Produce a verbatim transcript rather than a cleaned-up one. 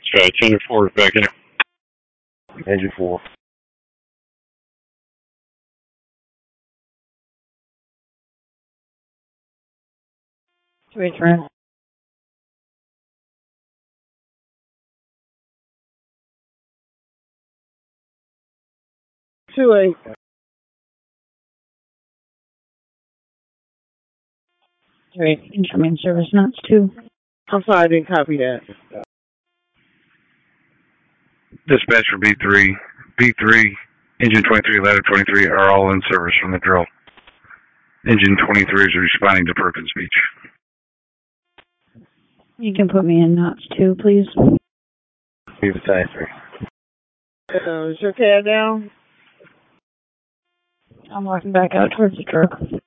Dispatch, engine four is back in. Engine four. Three, three. Two eight. Three, incoming service knots two. I'm sorry, I didn't copy that. Dispatch for B three. B three, engine twenty-three, ladder twenty-three are all in service from the drill. Engine twenty-three is responding to Perkins Beach. You can put me in knots two, please. Leave the tank three. Uh, is your cab down? I'm walking back out towards the truck.